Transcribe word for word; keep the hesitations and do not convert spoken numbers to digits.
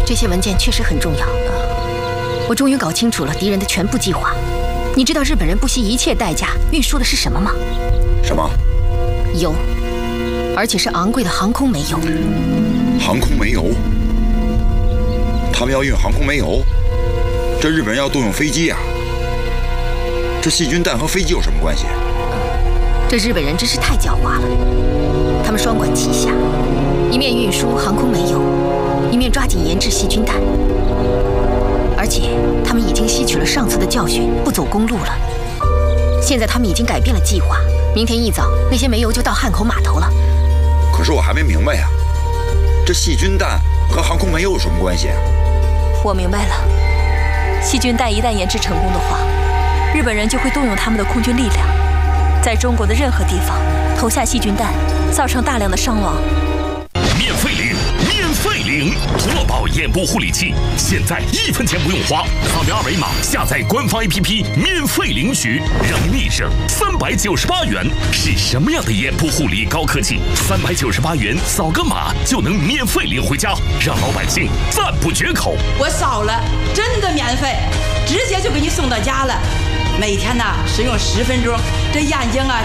这些文件确实很重要。我终于搞清楚了敌人的全部计划。你知道日本人不惜一切代价运输的是什么吗？ 什么？ 油，而且是昂贵的航空煤油。 航空煤油？他们要运航空煤油？这日本人要动用飞机啊！这细菌弹和飞机有什么关系？ 这日本人真是太狡猾了。他们双管齐下，一面运输航空煤油，一面抓紧研制细菌弹。而且他们已经吸取了上次的教训，不走公路了。现在他们已经改变了计划，明天一早那些煤油就到汉口码头了。 可是我还没明白呀，这细菌弹和航空煤油有什么关系啊？ 我明白了，细菌弹一旦研制成功的话，日本人就会动用他们的空军力量，在中国的任何地方投下细菌弹，造成大量的伤亡。 免费领，免费领，国宝眼部护理器，现在一分钱不用花，扫描二维码下载官方 A P P， 免费领取，让你省三百九十八元。是什么样的眼部护理高科技？三百九十八元扫个码就能免费领回家，让老百姓赞不绝口。 我扫了，真的免费，直接就给你送到家了。每天呢使用十分钟，这眼睛啊